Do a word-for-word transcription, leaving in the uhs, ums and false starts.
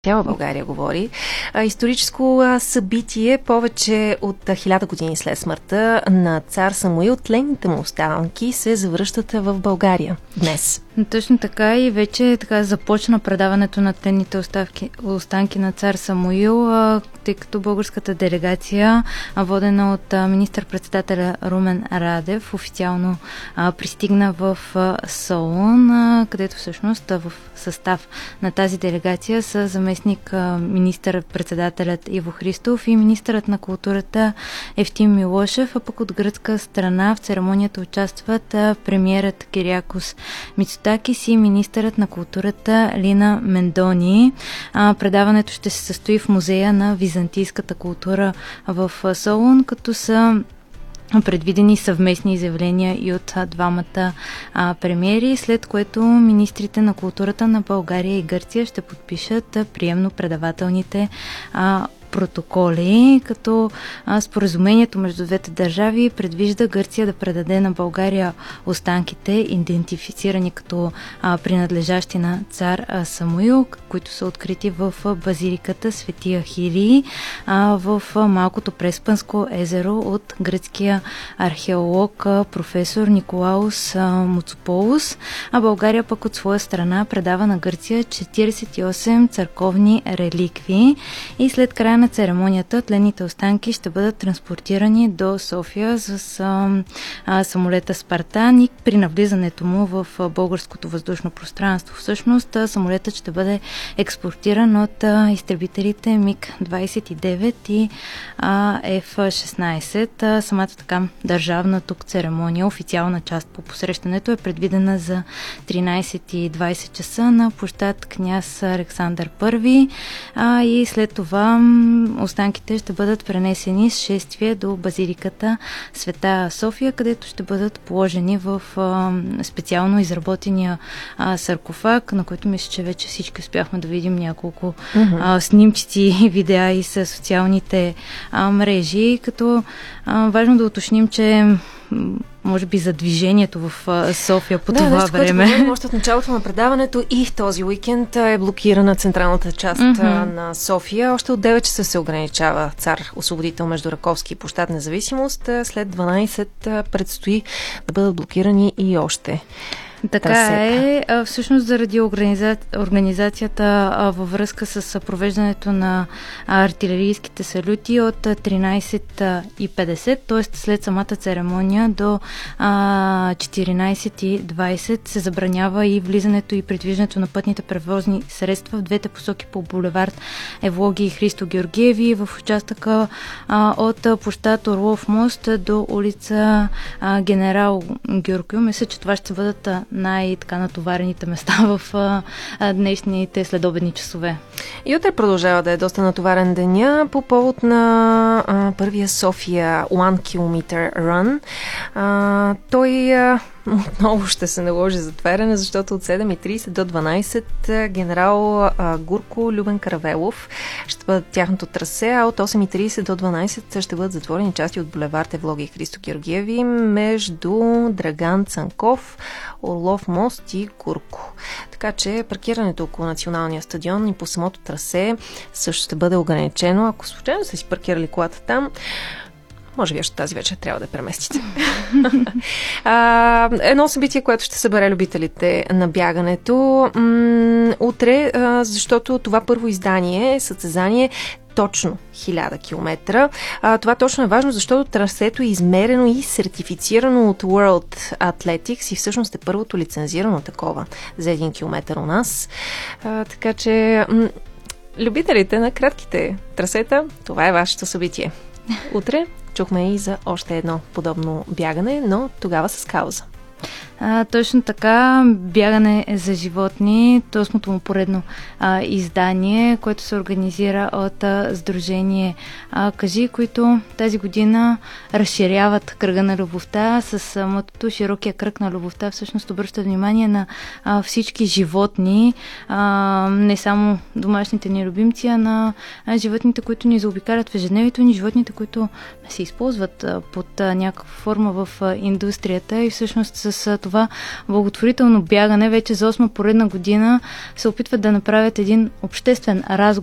Цяла България говори. А, историческо а, събитие, повече от а, хиляда години след смъртта на цар Самуил, тленните му останки се завръщат в България днес. Точно така, и вече така започна предаването на тленните оставки, останки на цар Самуил, а, тъй като българската делегация, а, водена от а, министър-председателя Румен Радев, официално а, пристигна в а, Солун, а, където всъщност а, в състав на тази делегация са заместник а, министър-председателят Иво Христов и министърът на културата Евтим Милошев, а пък от гръцка страна в церемонията участват а, премиерът Кириакос Мицотакис и министърът на културата Лина Мендони. А, предаването ще се състои в музея на византийската култура в Солун, като са предвидени съвместни изявления и от двамата а, премиери, след което министрите на културата на България и Гърция ще подпишат а, приемно-предавателните а, протоколи, като а, споразумението между двете държави предвижда Гърция да предаде на България останките, идентифицирани като а, принадлежащи на цар а, Самуил, които са открити в а, базиликата Свети Ахилий а, в а, малкото Преспанско езеро от гръцкия археолог а, професор Николаус а, Муцополос, а България пък от своя страна предава на Гърция четиридесет и осем църковни реликвии и след края на церемонията тленните останки ще бъдат транспортирани до София с а, а, самолета Спартан и при навлизането му в а, българското въздушно пространство. Всъщност а, самолетът ще бъде експортиран от а, изтребителите миг двадесет и девет и а, еф шестнадесет. А, самата така държавна тук церемония, официална част по посрещането е предвидена за тринадесет и двадесет часа на площад Княз Александър Първи, а, и след това останките ще бъдат пренесени с шествие до базиликата Света София, където ще бъдат положени в а, специално изработения а, саркофаг, на който мисля, че вече всички успяхме да видим няколко mm-hmm. а, снимчици, видеа и със социалните а, мрежи, като а, важно да уточним, че може би за движението в София по да, това нещо, време. Да, нещо, още от началото на предаването и в този уикенд е блокирана централната част mm-hmm. на София. Още от девет часа се ограничава цар Освободител между Раковски и площад Независимост. След дванадесет предстои да бъдат блокирани и още. Така е. Всъщност заради организа... организацията а, във връзка с провеждането на а, артилерийските салюти от тринадесет и петдесет, т.е. след самата церемония до а, четиринадесет и двадесет се забранява и влизането и придвижването на пътните превозни средства в двете посоки по булевард Евлоги и Христо Георгиеви в участъка а, от площад Орлов мост до улица а, Генерал Георгиев. Мисля, че това ще бъдат най-така натоварените места в а, днешните следобедни часове. И утре продължава да е доста натоварен деня по повод на а, първия София One Kilometer Run. А, той а, отново ще се наложи затваряне, защото от седем и тридесет до дванадесет генерал а, Гурко, Любен Каравелов ще бъдат тяхното трасе, а от осем и тридесет до дванадесет ще бъдат затворени части от булевард Евлоги и Христо Георгиеви между Драган Цанков, Орлов мост и Гурко. Така че паркирането около националния стадион и по самото трасе също ще бъде ограничено. Ако случайно са си паркирали колата там, може би още тази вечер трябва да я преместите. а, едно събитие, което ще събере любителите на бягането м- утре, а, защото това първо издание е състезание точно хиляда километра. А, това точно е важно, защото трасето е измерено и сертифицирано от World Athletics и всъщност е първото лицензирано такова за един километър у нас. А, така че м- любителите на кратките трасета, това е вашето събитие. Утре чухме и за още едно подобно бягане, но тогава с кауза. А, точно така, бягане за животни, осмото му поредно а, издание, което се организира от а, Сдружение а, Кажи, които тази година разширяват кръга на любовта с а, мотото широкия кръг на любовта. Всъщност обръща внимание на а, всички животни, а, не само домашните ни любимци, а на а, животните, които ни заобикалят в ежедневието ни, животните, които се използват а, под а, някаква форма в а, индустрията и всъщност с а, това това благотворително бягане. Вече за осма поредна година се опитват да направят един обществен разговор